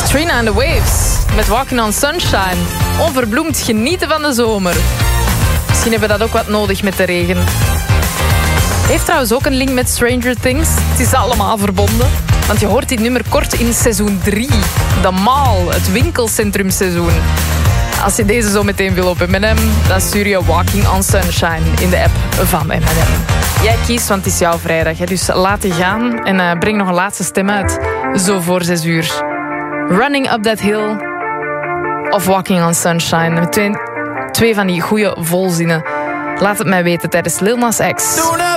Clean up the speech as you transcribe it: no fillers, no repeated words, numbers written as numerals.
Trina and the Waves met Walking on Sunshine. Onverbloemd genieten van de zomer. Misschien hebben we dat ook wat nodig met de regen. Heeft trouwens ook een link met Stranger Things. Het is allemaal verbonden. Want je hoort dit nummer kort in seizoen 3. De Mall, het winkelcentrumseizoen. Als je deze zo meteen wil op M&M, dan stuur je Walking on Sunshine in de app van M&M. Jij kiest, want het is jouw vrijdag. Hè? Dus laat je gaan en breng nog een laatste stem uit. Zo voor 6 uur. Running Up That Hill of Walking on Sunshine. Twee van die goede volzinnen. Laat het mij weten tijdens Lil Nas X.